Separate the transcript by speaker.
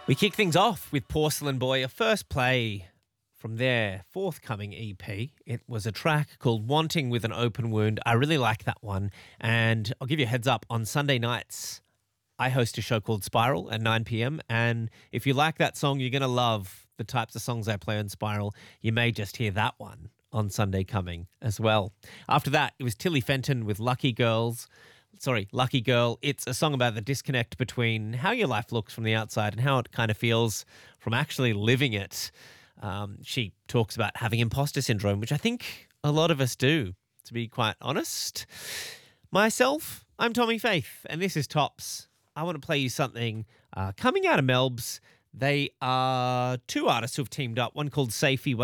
Speaker 1: We kick things off with Porcelain Boy, a first play from their forthcoming EP. It was a track called Wanting with an Open Wound. I really like that one. And I'll give you a heads up, on Sunday nights, I host a show called Spiral at 9 p.m. And if you like that song, you're going to love the types of songs I play on Spiral. You may just hear that one on Sunday coming as well. After that, it was Tilly Fenton with Lucky Girl. It's a song about the disconnect between how your life looks from the outside and how it kind of feels from actually living it. She talks about having imposter syndrome, which I think a lot of us do, to be quite honest. Myself, I'm Tommy Faith, and this is Tops. I want to play you something coming out of Melbs. They are two artists who have teamed up, one called Safey,